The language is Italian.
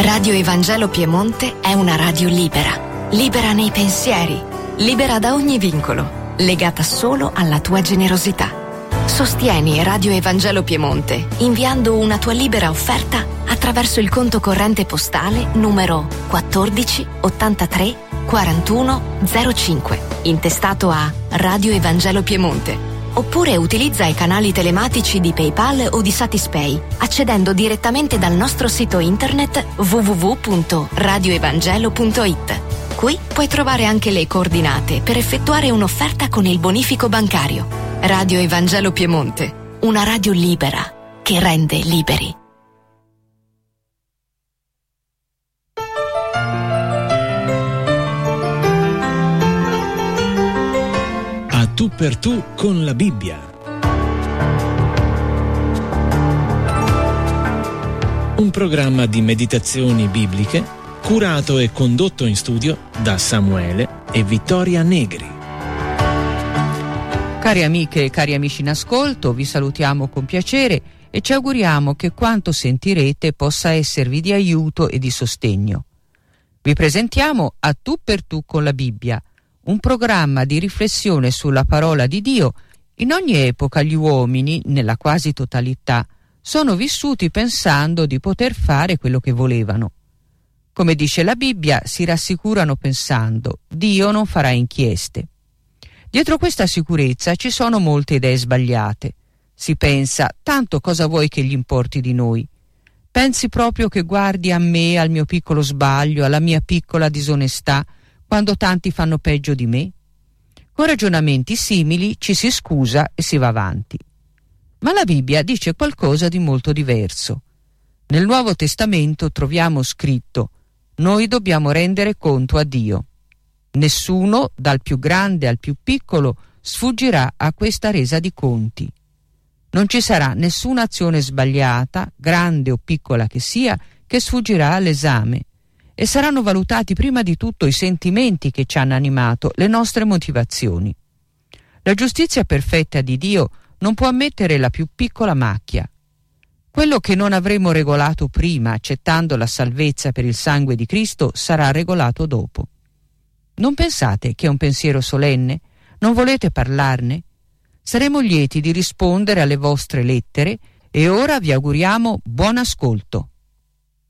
Radio Evangelo Piemonte è una radio libera, libera nei pensieri, libera da ogni vincolo, legata solo alla tua generosità. Sostieni Radio Evangelo Piemonte inviando una tua libera offerta attraverso il conto corrente postale numero 14 83 41 05, intestato a Radio Evangelo Piemonte. Oppure utilizza i canali telematici di PayPal o di Satispay, accedendo direttamente dal nostro sito internet www.radioevangelo.it. Qui puoi trovare anche le coordinate per effettuare un'offerta con il bonifico bancario. Radio Evangelo Piemonte, una radio libera che rende liberi. Tu per tu con la Bibbia. Un programma di meditazioni bibliche curato e condotto in studio da Samuele e Vittoria Negri. Cari amiche e cari amici in ascolto, vi salutiamo con piacere e ci auguriamo che quanto sentirete possa esservi di aiuto e di sostegno. Vi presentiamo A Tu per tu con la Bibbia, un programma di riflessione sulla parola di Dio. In ogni epoca gli uomini, nella quasi totalità, sono vissuti pensando di poter fare quello che volevano. Come dice la Bibbia, si rassicurano pensando: Dio non farà inchieste. Dietro questa sicurezza ci sono molte idee sbagliate. Si pensa: tanto cosa vuoi che gli importi di noi? Pensi proprio che guardi a me, al mio piccolo sbaglio, alla mia piccola disonestà, quando tanti fanno peggio di me? Con ragionamenti simili ci si scusa e si va avanti. Ma la Bibbia dice qualcosa di molto diverso. Nel Nuovo Testamento troviamo scritto: noi dobbiamo rendere conto a Dio. Nessuno, dal più grande al più piccolo, sfuggirà a questa resa di conti. Non ci sarà nessuna azione sbagliata, grande o piccola che sia, che sfuggirà all'esame. E saranno valutati prima di tutto i sentimenti che ci hanno animato, le nostre motivazioni. La giustizia perfetta di Dio non può ammettere la più piccola macchia. Quello che non avremo regolato prima, accettando la salvezza per il sangue di Cristo, sarà regolato dopo. Non pensate che è un pensiero solenne? Non volete parlarne? Saremo lieti di rispondere alle vostre lettere e ora vi auguriamo buon ascolto.